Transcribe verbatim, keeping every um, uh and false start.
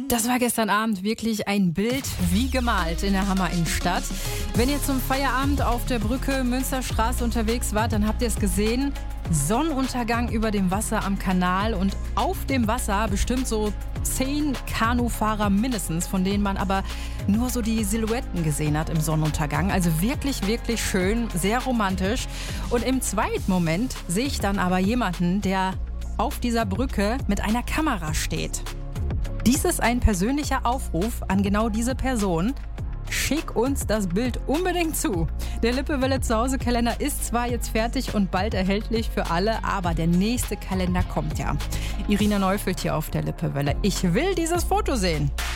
Das war gestern Abend wirklich ein Bild wie gemalt in der Hammer Innenstadt. Wenn ihr zum Feierabend auf der Brücke Münsterstraße unterwegs wart, dann habt ihr es gesehen. Sonnenuntergang über dem Wasser am Kanal und auf dem Wasser bestimmt so zehn Kanufahrer mindestens, von denen man aber nur so die Silhouetten gesehen hat im Sonnenuntergang. Also wirklich, wirklich schön, sehr romantisch. Und im zweiten Moment sehe ich dann aber jemanden, der auf dieser Brücke mit einer Kamera steht. Dies ist ein persönlicher Aufruf an genau diese Person. Schick uns das Bild unbedingt zu. Der Lippewelle Zuhause-Kalender ist zwar jetzt fertig und bald erhältlich für alle, aber der nächste Kalender kommt ja. Irina Neufeld hier auf der Lippewelle. Ich will dieses Foto sehen.